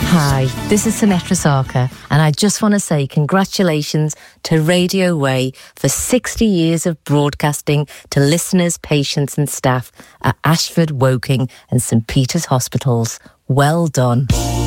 Hi, this is Sinetra Sarkar, and I just want to say congratulations to Radio Way for 60 years of broadcasting to listeners, patients and staff at Ashford, Woking and St Peter's Hospitals. Well done.